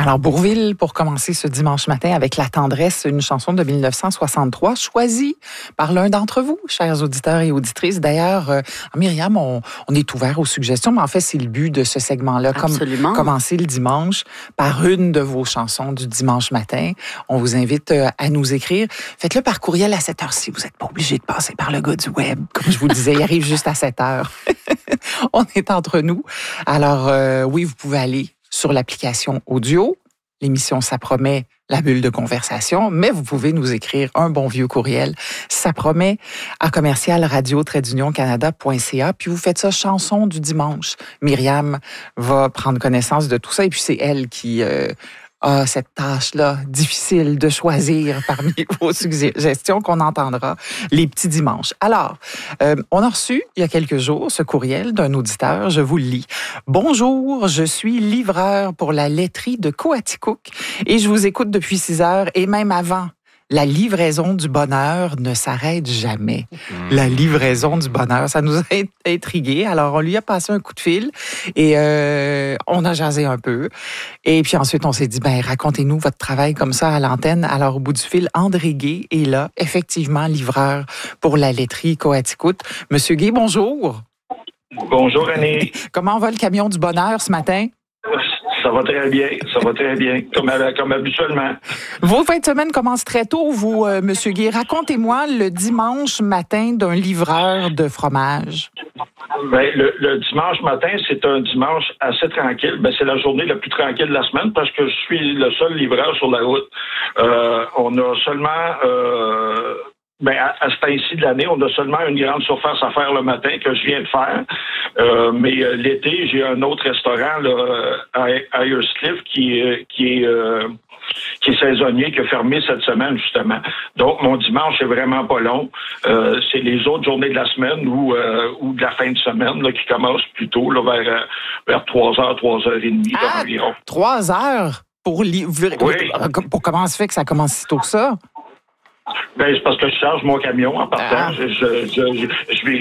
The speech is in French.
Alors, Bourvil, pour commencer ce dimanche matin avec La tendresse, une chanson de 1963, choisie par l'un d'entre vous, chers auditeurs et auditrices. D'ailleurs, Myriam, on est ouvert aux suggestions, mais en fait, c'est le but de ce segment-là. Absolument. Commencer le dimanche par une de vos chansons du dimanche matin. On vous invite à nous écrire. Faites-le par courriel à cette heure-ci. Vous n'êtes pas obligé de passer par le gars du web. Comme je vous le disais, il arrive juste à 7 heures. On est entre nous. Alors, oui, vous pouvez aller sur l'application audio. L'émission Ça promet, la bulle de conversation, mais vous pouvez nous écrire un bon vieux courriel. Ça promet à commercial-radio-canada.ca. Puis vous faites ça chanson du dimanche. Myriam va prendre connaissance de tout ça et puis c'est elle qui a cette tâche-là difficile de choisir parmi vos suggestions qu'on entendra les petits dimanches. Alors, on a reçu il y a quelques jours ce courriel d'un auditeur, je vous le lis. Bonjour, je suis livreur pour la laiterie de Coaticook et je vous écoute depuis 6 heures et même avant. La livraison du bonheur ne s'arrête jamais. La livraison du bonheur, ça nous a intrigués. Alors, on lui a passé un coup de fil et on a jasé un peu. Et puis ensuite, on s'est dit, racontez-nous votre travail comme ça à l'antenne. Alors, au bout du fil, André Gay est là, effectivement livreur pour la laiterie Coaticook. Monsieur Gay, bonjour. Bonjour, Annie. Comment va le camion du bonheur ce matin? Ça va très bien, comme habituellement. Vos fins de semaine commencent très tôt, vous, Monsieur Gay. Racontez-moi le dimanche matin d'un livreur de fromage. Le dimanche matin, c'est un dimanche assez tranquille. C'est la journée la plus tranquille de la semaine parce que je suis le seul livreur sur la route. On a seulement... à ce temps-ci de l'année, on a seulement une grande surface à faire le matin que je viens de faire. Mais l'été, j'ai un autre restaurant là, à Ayerscliff qui est saisonnier, qui a fermé cette semaine, justement. Donc, mon dimanche est vraiment pas long. C'est les autres journées de la semaine ou de la fin de semaine là, qui commencent plus tôt, là, vers 3h, 3h30 environ. 3 heures pour livrer? Oui. Comment ça fait que ça commence si tôt que ça? C'est parce que je charge mon camion en partant. Je vais